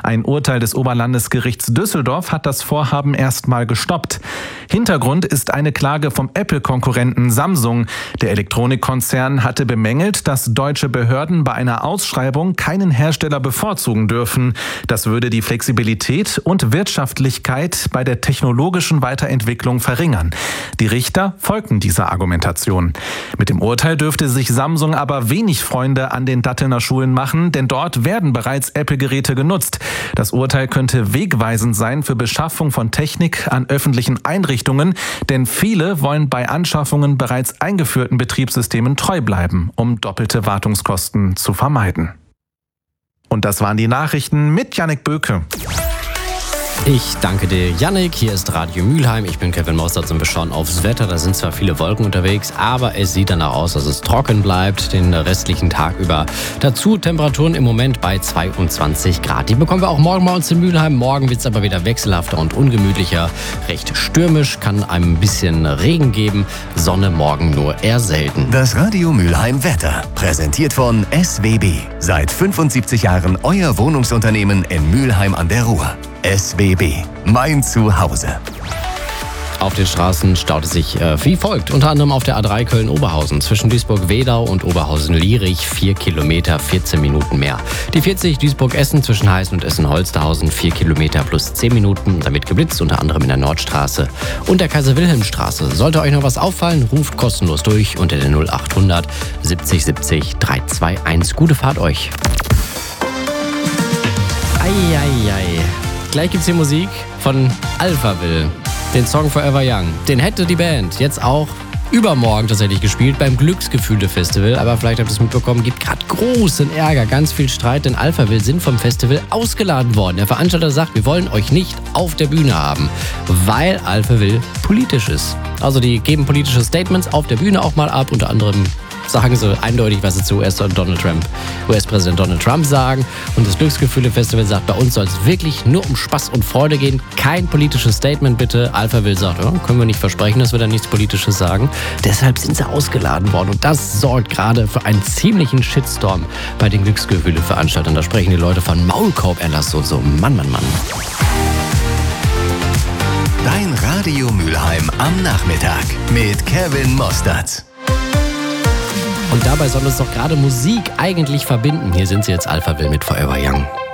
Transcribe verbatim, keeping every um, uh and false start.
Ein Urteil des Oberlandesgerichts Düsseldorf hat das Vorhaben erstmal gestoppt. Hintergrund ist eine Klage vom Apple-Konkurrenten Samsung. Der Elektronikkonzern hatte bemängelt, dass deutsche Behörden bei einer Ausschreibung keinen Hersteller bevorzugen dürfen. Das würde die Flexibilität und Wirtschaftlichkeit bei der technologischen Weiterentwicklung verringern. Die Richter folgten dieser Argumentation. Mit dem Urteil dürfte sich Samsung aber wenig Freunde an den Dattelner Schulen machen, denn dort werden bereits Apple-Geräte genutzt. Das Urteil könnte wegweisend sein für Beschaffung von Technik an öffentlichen Einrichtungen, denn viele wollen bei Anschaffungen bereits eingeführten Betriebssystemen treu bleiben, um doppelte Wartungskosten zu vermeiden. Und das waren die Nachrichten mit Jannik Böke. Ich danke dir, Jannik. Hier ist Radio Mülheim. Ich bin Kevin Mostert und wir schauen aufs Wetter. Da sind zwar viele Wolken unterwegs, aber es sieht danach aus, dass es trocken bleibt den restlichen Tag über. Dazu Temperaturen im Moment bei zweiundzwanzig Grad. Die bekommen wir auch morgen bei uns in Mülheim. Morgen wird es aber wieder wechselhafter und ungemütlicher. Recht stürmisch, kann ein bisschen Regen geben. Sonne morgen nur eher selten. Das Radio Mülheim Wetter, präsentiert von S W B. Seit fünfundsiebzig Jahren euer Wohnungsunternehmen in Mülheim an der Ruhr. S W B, mein Zuhause. Auf den Straßen staut es sich äh, wie folgt. Unter anderem auf der A drei Köln-Oberhausen zwischen Duisburg-Wedau und Oberhausen-Lierich vier Kilometer, vierzehn Minuten mehr. Die vierzig Duisburg-Essen zwischen Heißen und Essen-Holsterhausen vier Kilometer plus zehn Minuten. Damit geblitzt, unter anderem in der Nordstraße und der Kaiser-Wilhelm-Straße. Sollte euch noch was auffallen, ruft kostenlos durch unter der null achthundert siebzig siebzig dreihunderteinundzwanzig. Gute Fahrt euch. Eieiei. Gleich gibt's hier Musik von Alphaville, den Song Forever Young. Den hätte die Band jetzt auch übermorgen tatsächlich gespielt beim Glücksgefühle-Festival. Aber vielleicht habt ihr es mitbekommen, gibt gerade großen Ärger, ganz viel Streit, denn Alphaville sind vom Festival ausgeladen worden. Der Veranstalter sagt, wir wollen euch nicht auf der Bühne haben, weil Alphaville politisch ist. Also die geben politische Statements auf der Bühne auch mal ab, unter anderem sagen sie eindeutig, was sie zu U S-Donald Trump, U S-Präsident Donald Trump sagen. Und das Glücksgefühle-Festival sagt, bei uns soll es wirklich nur um Spaß und Freude gehen. Kein politisches Statement, bitte. Alphaville sagt, ja, können wir nicht versprechen, dass wir da nichts Politisches sagen. Deshalb sind sie ausgeladen worden. Und das sorgt gerade für einen ziemlichen Shitstorm bei den Glücksgefühle-Veranstaltern. Da sprechen die Leute von Maulkorberlass und so. Mann, Mann, Mann. Dein Radio Mülheim am Nachmittag mit Kevin Mostert. Und dabei soll uns doch gerade Musik eigentlich verbinden. Hier sind sie jetzt, Alphaville mit Forever Young.